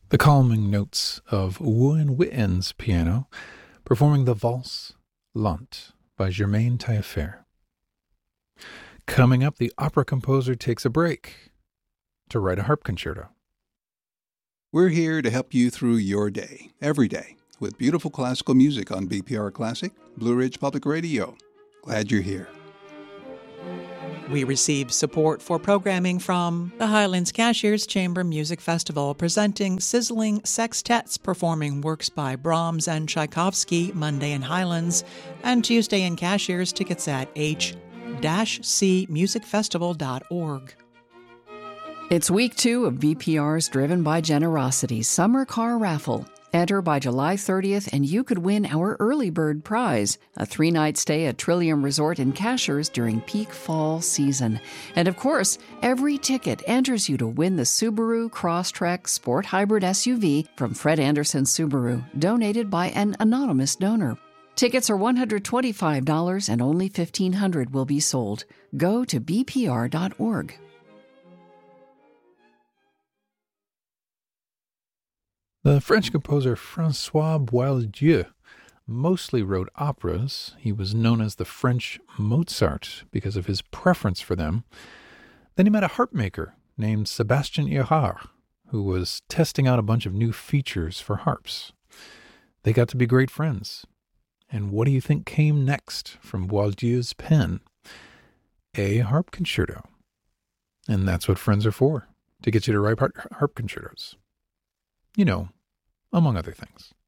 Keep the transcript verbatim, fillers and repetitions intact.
The calming notes of Wooen Witten's piano, performing the Valse Lente by Germaine Taillefer. Coming up, the opera composer takes a break to write a harp concerto. We're here to help you through your day, every day, with beautiful classical music on B P R Classic, Blue Ridge Public Radio. Glad you're here. We receive support for programming from the Highlands Cashiers Chamber Music Festival, presenting sizzling sextets performing works by Brahms and Tchaikovsky Monday in Highlands and Tuesday in Cashiers. Tickets at h c music festival dot org. It's week two of B P R's Driven by Generosity Summer Car Raffle. Enter by July thirtieth and you could win our early bird prize, a three-night stay at Trillium Resort in Cashiers during peak fall season. And of course, every ticket enters you to win the Subaru Crosstrek Sport Hybrid S U V from Fred Anderson Subaru, donated by an anonymous donor. Tickets are one hundred twenty-five dollars and only fifteen hundred dollars will be sold. Go to b p r dot org. The French composer François Boieldieu mostly wrote operas. He was known as the French Mozart because of his preference for them. Then he met a harp maker named Sébastien Erard, who was testing out a bunch of new features for harps. They got to be great friends. And what do you think came next from Boieldieu's pen? A harp concerto. And that's what friends are for, to get you to write harp concertos. You know, among other things.